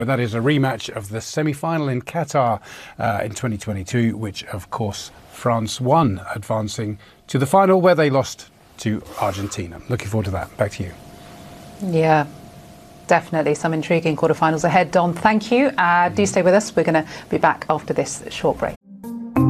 But that is a rematch of the semi-final in Qatar in 2022, which of course France won, advancing to the final where they lost to Argentina. Looking forward to that. Back to you. Yeah, definitely some intriguing quarterfinals ahead. Don, thank you. Do stay with us. We're going to be back after this short break.